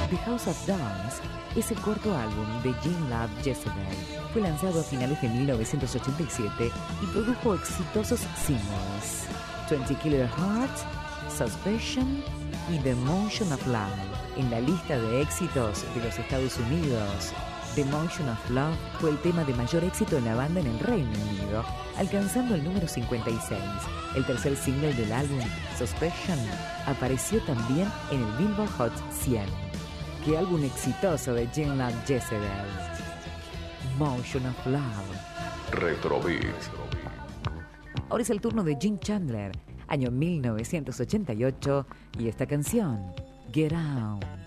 The House of Dance es el cuarto álbum de Gene Love Jezebel. Fue lanzado a finales de 1987 y produjo exitosos singles: 20 Killer Hearts, Suspicion y The Motion of Love. En la lista de éxitos de los Estados Unidos, The Motion of Love fue el tema de mayor éxito en la banda en el Reino Unido, alcanzando el número 56. El tercer single del álbum, Suspicion, apareció también en el Billboard Hot 100. ¡Qué álbum exitoso de Gene Love Jezebel! Motion of Love. Retrobeat. Ahora es el turno de Gene Chandler, año 1988, y esta canción, Get Out.